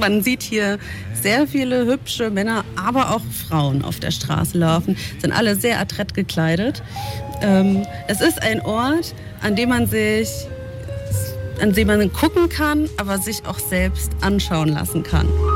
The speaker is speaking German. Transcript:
Man sieht hier sehr viele hübsche Männer, aber auch Frauen auf der Straße laufen. Sind alle sehr adrett gekleidet. Es ist ein Ort, an dem man gucken kann, aber sich auch selbst anschauen lassen kann.